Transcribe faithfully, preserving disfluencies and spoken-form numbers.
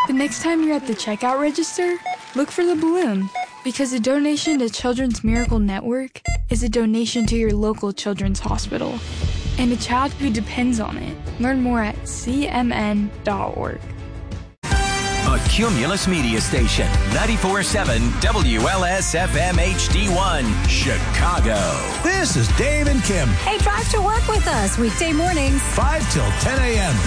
The next time you're at the checkout register, look for the balloon, because a donation to Children's Miracle Network is a donation to your local children's hospital and a child who depends on it. Learn more at c m n dot org. A Cumulus Media Station, ninety-four point seven W L S F M H D one, Chicago. This is Dave and Kim. Hey, drive to work with us weekday mornings, five till ten a.m.